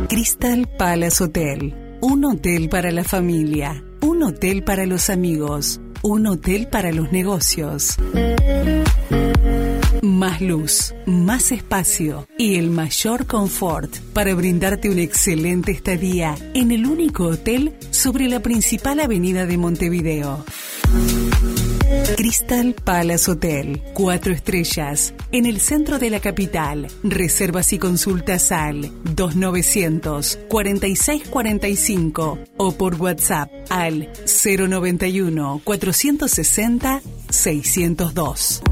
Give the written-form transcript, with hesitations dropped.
Crystal Palace Hotel. Un hotel para la familia, un hotel para los amigos, un hotel para los negocios. Más luz, más espacio y el mayor confort para brindarte una excelente estadía en el único hotel sobre la principal avenida de Montevideo. Crystal Palace Hotel, 4 estrellas, en el centro de la capital. Reservas y consultas al 2900-4645 o por WhatsApp al 091-460-602.